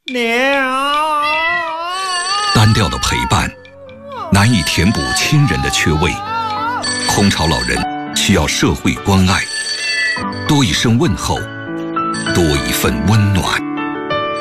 单调的陪伴，难以填补亲人的缺位。空巢老人需要社会关爱，多一声问候，多一份温暖。